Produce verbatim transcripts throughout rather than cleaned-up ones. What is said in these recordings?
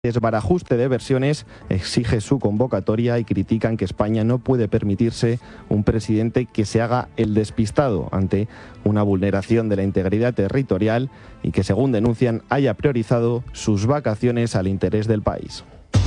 desbarajuste de versiones exige su convocatoria y critican que España no puede permitirse un presidente que se haga el despistado ante una vulneración de la integridad territorial y que, según denuncian, haya priorizado sus vacaciones al interés del país.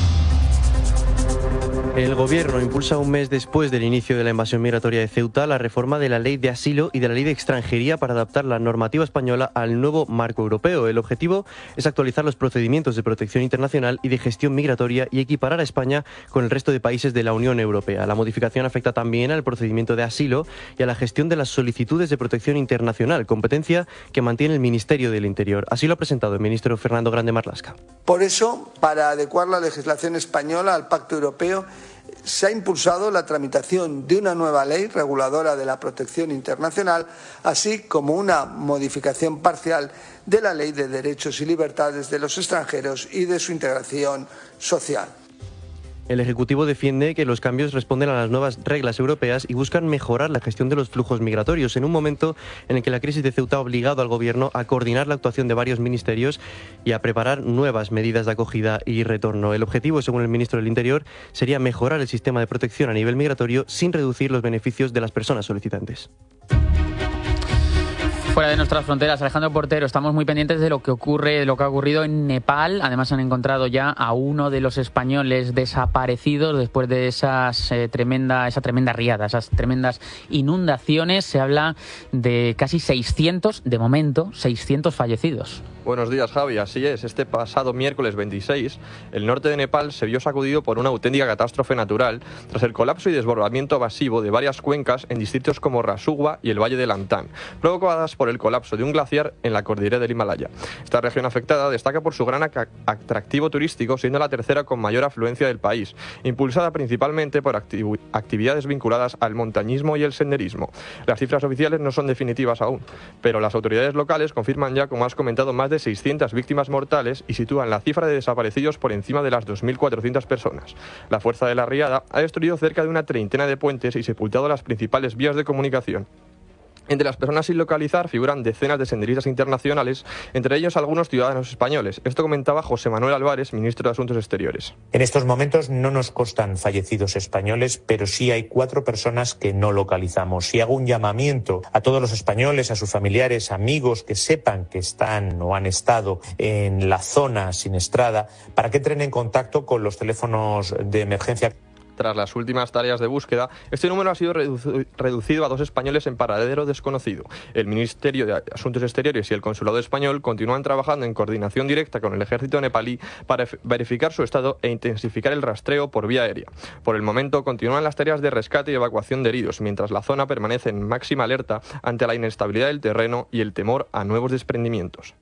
El Gobierno impulsa un mes después del inicio de la invasión migratoria de Ceuta la reforma de la Ley de Asilo y de la Ley de Extranjería para adaptar la normativa española al nuevo marco europeo. El objetivo es actualizar los procedimientos de protección internacional y de gestión migratoria y equiparar a España con el resto de países de la Unión Europea. La modificación afecta también al procedimiento de asilo y a la gestión de las solicitudes de protección internacional, competencia que mantiene el Ministerio del Interior. Así lo ha presentado el ministro Fernando Grande Marlaska. Por eso, para adecuar la legislación española al Pacto Europeo, se ha impulsado la tramitación de una nueva ley reguladora de la protección internacional, así como una modificación parcial de la Ley de Derechos y Libertades de los Extranjeros y de su integración social. El Ejecutivo defiende que los cambios responden a las nuevas reglas europeas y buscan mejorar la gestión de los flujos migratorios en un momento en el que la crisis de Ceuta ha obligado al Gobierno a coordinar la actuación de varios ministerios y a preparar nuevas medidas de acogida y retorno. El objetivo, según el ministro del Interior, sería mejorar el sistema de protección a nivel migratorio sin reducir los beneficios de las personas solicitantes. Fuera de nuestras fronteras, Alejandro Portero, estamos muy pendientes de lo que ocurre, de lo que ha ocurrido en Nepal. Además, han encontrado ya a uno de los españoles desaparecidos después de esas eh, tremenda, esa tremenda riada, esas tremendas inundaciones. Se habla de casi seiscientos, de momento, seiscientos fallecidos. Buenos días, Javi. Así es, este pasado miércoles veintiséis, el norte de Nepal se vio sacudido por una auténtica catástrofe natural tras el colapso y desbordamiento masivo de varias cuencas en distritos como Rasugwa y el Valle de Lantán, provocadas por el colapso de un glaciar en la cordillera del Himalaya. Esta región afectada destaca por su gran atractivo turístico, siendo la tercera con mayor afluencia del país, impulsada principalmente por activ- actividades vinculadas al montañismo y el senderismo. Las cifras oficiales no son definitivas aún, pero las autoridades locales confirman ya, como has comentado, más de seiscientas víctimas mortales y sitúan la cifra de desaparecidos por encima de las dos mil cuatrocientas personas. La fuerza de la riada ha destruido cerca de una treintena de puentes y sepultado las principales vías de comunicación. Entre las personas sin localizar figuran decenas de senderistas internacionales, entre ellos algunos ciudadanos españoles. Esto comentaba José Manuel Álvarez, ministro de Asuntos Exteriores. En estos momentos no nos constan fallecidos españoles, pero sí hay cuatro personas que no localizamos. Y hago un llamamiento a todos los españoles, a sus familiares, amigos, que sepan que están o han estado en la zona siniestrada, para que entren en contacto con los teléfonos de emergencia. Tras las últimas tareas de búsqueda, este número ha sido redu- reducido a dos españoles en paradero desconocido. El Ministerio de Asuntos Exteriores y el Consulado Español continúan trabajando en coordinación directa con el ejército nepalí para f- verificar su estado e intensificar el rastreo por vía aérea. Por el momento continúan las tareas de rescate y evacuación de heridos, mientras la zona permanece en máxima alerta ante la inestabilidad del terreno y el temor a nuevos desprendimientos.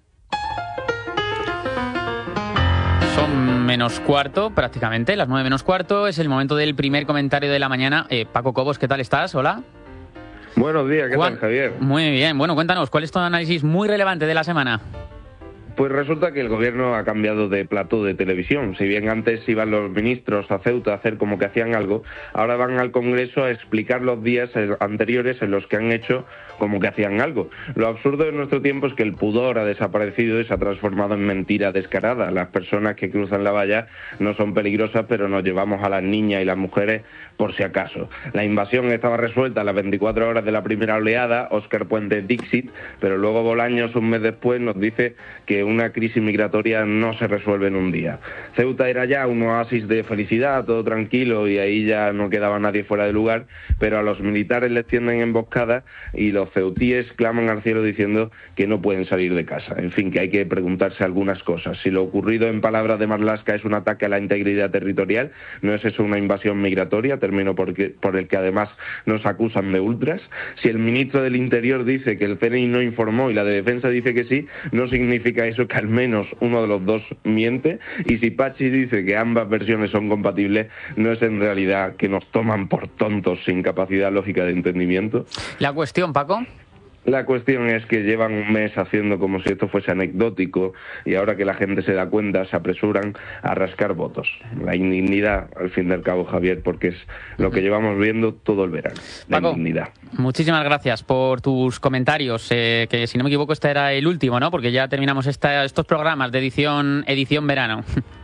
Son menos cuarto, prácticamente, las nueve menos cuarto. Es el momento del primer comentario de la mañana. Eh, Paco Cobos, ¿qué tal estás? Hola. Buenos días, ¿qué Juan, tal, Javier? Muy bien. Bueno, cuéntanos, ¿cuál es tu análisis muy relevante de la semana? Pues resulta que el gobierno ha cambiado de plató de televisión. Si bien antes iban los ministros a Ceuta a hacer como que hacían algo, ahora van al Congreso a explicar los días anteriores en los que han hecho como que hacían algo. Lo absurdo de nuestro tiempo es que el pudor ha desaparecido y se ha transformado en mentira descarada. Las personas que cruzan la valla no son peligrosas, pero nos llevamos a las niñas y las mujeres por si acaso. La invasión estaba resuelta a las veinticuatro horas de la primera oleada, Óscar Puente Dixit, pero luego Bolaños, un mes después, nos dice que una crisis migratoria no se resuelve en un día. Ceuta era ya un oasis de felicidad, todo tranquilo, y ahí ya no quedaba nadie fuera de lugar, pero a los militares les tienden emboscadas y los ceutíes claman al cielo diciendo que no pueden salir de casa. En fin, que hay que preguntarse algunas cosas. Si lo ocurrido, en palabras de Marlaska, es un ataque a la integridad territorial, ¿no es eso una invasión migratoria, término por, que, por el que además nos acusan de ultras? Si el ministro del Interior dice que el C N I no informó y la de Defensa dice que sí, ¿no significa eso que al menos uno de los dos miente? Y si Pachi dice que ambas versiones son compatibles, ¿no es en realidad que nos toman por tontos sin capacidad lógica de entendimiento? La cuestión, Paco. La cuestión es que llevan un mes haciendo como si esto fuese anecdótico y ahora que la gente se da cuenta se apresuran a rascar votos. La indignidad, al fin y al cabo, Javier, porque es lo que llevamos viendo todo el verano. La Paco, indignidad. Muchísimas gracias por tus comentarios, eh, que si no me equivoco este era el último, ¿no? Porque ya terminamos esta, estos programas de edición, edición verano.